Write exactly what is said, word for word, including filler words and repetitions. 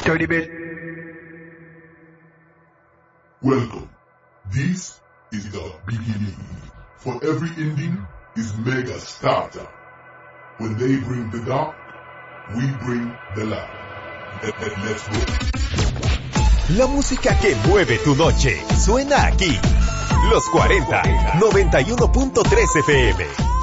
Dirty bit. Welcome. This is the beginning. For every ending is mega starter. When they bring the dark, we bring the light. Let, let, let's go. La música que mueve tu noche suena aquí. Los cuarenta, noventa y uno punto tres F M.